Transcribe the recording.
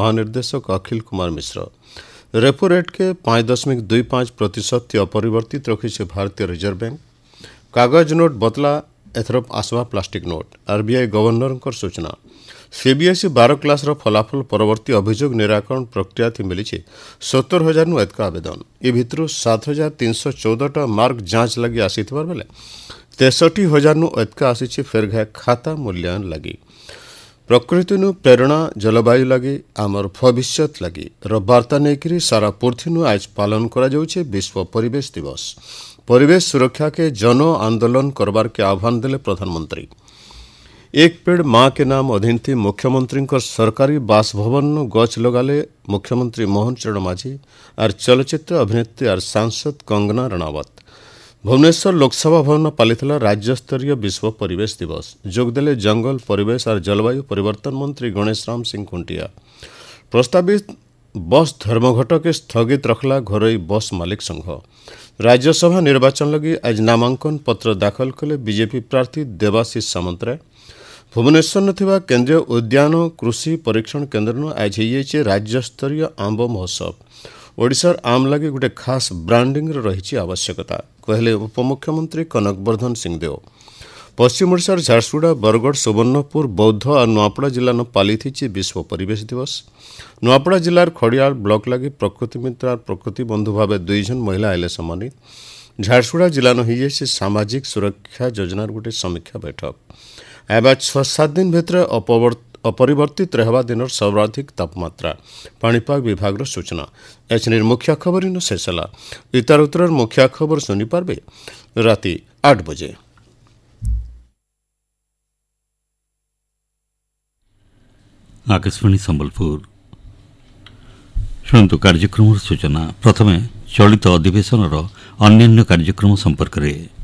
महानिर्देशक Akhil Kumar Mishra. Repo rate के 5.25% अपरिवर्तित रखी भारतीय रिजर्व बैंक। कागज नोट बदला एथर आसवा प्लास्टिक नोट। आरबीआई गवर्नर सूचना। सीबीएसई 12 क्लास फलाफल परवर्ती अभियोग निराकरण प्रक्रिया थी मिली 70,000 नु एतका आवेदन। ए भितर 7,314 मार्क जांच लगी आसी बेले 63,000 नु एतका आसी फेरघा खाता मूल्यांकन लगी। प्रकृति नु प्रेरणा जलवायु लगी आमर भविष्यत लगी वार्ता नहीं सारा पृथ्वी आज पालन करा जाउछे विश्व परिवेश दिवस। परिवेश सुरक्षा के जन आंदोलन करबार के आह्वान देले प्रधानमंत्री। एक पेड़ माँ के नाम अधीन थी मुख्यमंत्री सरकारी बासभवन गछ लगाले मुख्यमंत्री मोहन चरण माझी और चलचित्र अभिनेत्री और सांसद कंगना रणावत। भुवनेश्वर लोकसभा भवन पालिथिला राज्य स्तरीय विश्व परिवेश दिवस। जोगदेले जंगल परिवेश और जलवायु परिवर्तन मंत्री गणेश राम सिंह खुंटिया। प्रस्तावित बस धर्मघट के स्थगित रखला घरोई बस मालिक संघ। राज्यसभा निर्वाचन लगी आज नामांकन पत्र दाखल कले बीजेपी प्रार्थी देवाशीष सामंतराय। भुवनेश्वर नथिबा केंद्रीय उद्यान कृषि परीक्षण केन्द्र आज हो राज्य स्तरीय आंब महोत्सव। ओडिशार आम लगे गोटे खास ब्रांडिंग रही आवश्यकता कहले उपमुख्यमंत्री कनकवर्धन सिंहदेव। पश्चिम ओडिशार झारसुगुड़ा बरगढ़ सुवर्णपुर बौद्ध और नुआपड़ा जिला पालिथी विश्व परिवेश दिवस। नुआपड़ा जिलार खड़ियाल ब्लॉक लगी प्रकृति मित्र और प्रकृति बंधु भाव 2 जन महिला आइले सम्मानित। झारसुगुड़ा जिला हो सामाजिक सुरक्षा योजनार गोटे समीक्षा बैठक। एवं 6-7 दिन भितर अपरिवर्तित रहबा दिन सर्वाधिक तापमात्रा पाणीपाग विभाग सूचना। एचनिर मुख्य खबर इन शेष है। इतार उत्तर मुख्य खबर सुनी पार्बे राति 8 बजे। आकाशवाणी संबलपुर शुणु कार्यक्रम सूचना। प्रथमे चलित अधिवेशन अन्यान्य कार्यक्रम संपर्क में।